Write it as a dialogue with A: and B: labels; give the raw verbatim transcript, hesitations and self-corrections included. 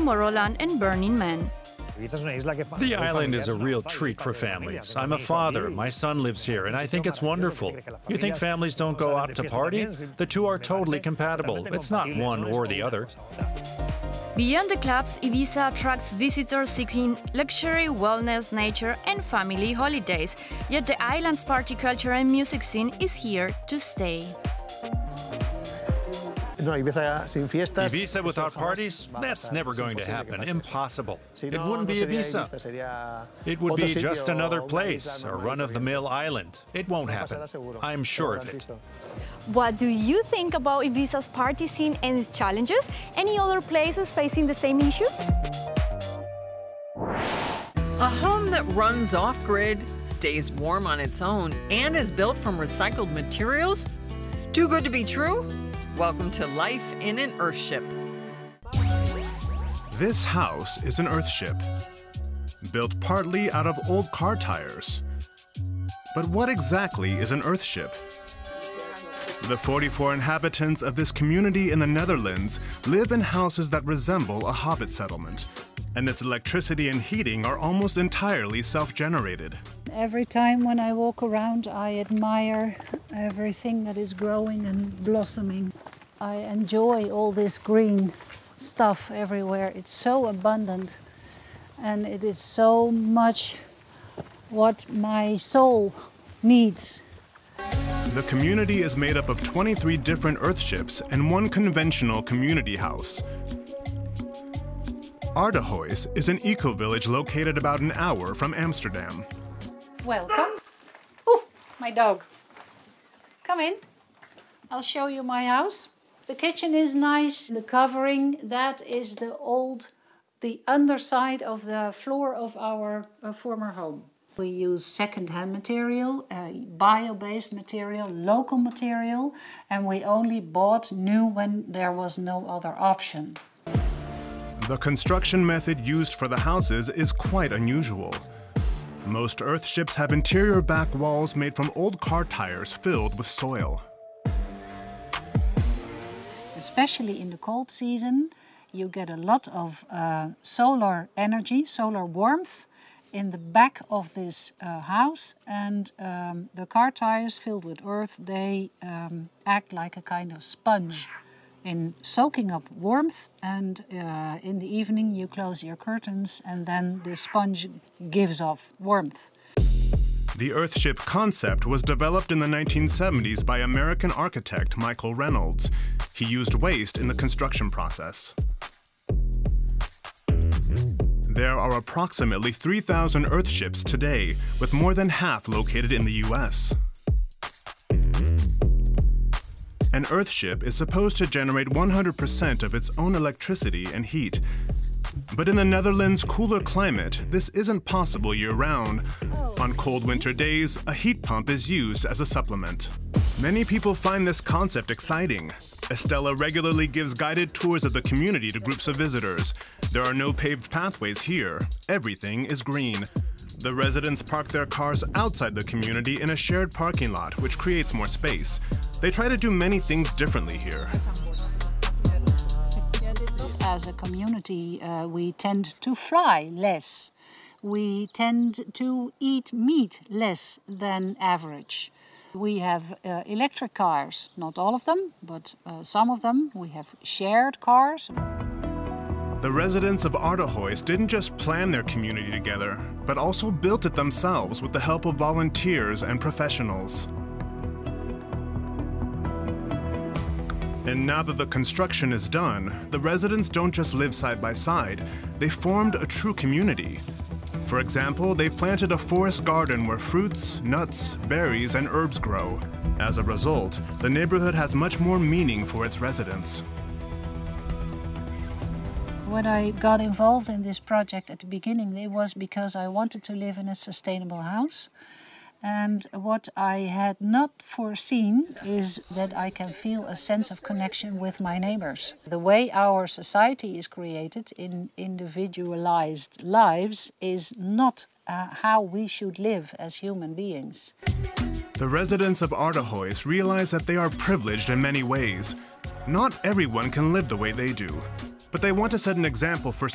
A: Tomorrowland and Burning Man.
B: The island is a real treat for families. I'm a father, my son lives here, and I think it's wonderful. You think families don't go out to party? The two are totally compatible. It's not one or the other.
A: Beyond the clubs, Ibiza attracts visitors seeking luxury, wellness, nature and family holidays. Yet the island's party culture and music scene is here to stay.
B: Ibiza without parties? That's never going to happen. Impossible. It wouldn't be Ibiza. It would be just another place, a run-of-the-mill island. It won't happen. I'm sure of it.
A: What do you think about Ibiza's party scene and its challenges? Any other places facing the same issues?
C: A home that runs off-grid, stays warm on its own, and is built from recycled materials? Too good to be true? Welcome to life in an Earthship.
D: This house is an Earthship, built partly out of old car tires. But what exactly is an Earthship? The forty-four inhabitants of this community in the Netherlands live in houses that resemble a hobbit settlement, and its electricity and heating are almost entirely self-generated.
E: Every time when I walk around, I admire everything that is growing and blossoming. I enjoy all this green stuff everywhere. It's so abundant, and it is so much what my soul needs.
D: The community is made up of twenty-three different Earthships and one conventional community house. Aardehuis is an eco-village located about an hour from Amsterdam.
E: Welcome. Oh, my dog. Come in. I'll show you my house. The kitchen is nice. The covering, that is the old, the underside of the floor of our uh, former home. We use second-hand material, uh, bio-based material, local material, and we only bought new when there was no other option.
D: The construction method used for the houses is quite unusual. Most Earthships have interior back walls made from old car tires filled with soil.
E: Especially in the cold season, you get a lot of uh, solar energy, solar warmth in the back of this uh, house, and um, the car tires filled with earth, they um, act like a kind of sponge in soaking up warmth, and uh, in the evening you close your curtains and then the sponge gives off warmth.
D: The Earthship concept was developed in the nineteen seventies by American architect Michael Reynolds. He used waste in the construction process. There are approximately three thousand Earthships today, with more than half located in the U S. An Earthship is supposed to generate one hundred percent of its own electricity and heat. But in the Netherlands' cooler climate, this isn't possible year-round. On cold winter days, a heat pump is used as a supplement. Many people find this concept exciting. Estella regularly gives guided tours of the community to groups of visitors. There are no paved pathways here. Everything is green. The residents park their cars outside the community in a shared parking lot, which creates more space. They try to do many things differently here.
E: As a community, uh, we tend to fly less. We tend to eat meat less than average. We have uh, electric cars, not all of them, but uh, some of them. We have shared cars.
D: The residents of Aardehuis didn't just plan their community together, but also built it themselves with the help of volunteers and professionals. And now that the construction is done, the residents don't just live side by side, they formed a true community. For example, they've planted a forest garden where fruits, nuts, berries, and herbs grow. As a result, the neighborhood has much more meaning for its residents.
E: When I got involved in this project at the beginning, it was because I wanted to live in a sustainable house. And what I had not foreseen is that I can feel a sense of connection with my neighbors. The way our society is created in individualized lives is not uh, how we should live as human beings.
D: The residents of Aardehuis realize that they are privileged in many ways. Not everyone can live the way they do, but they want to set an example for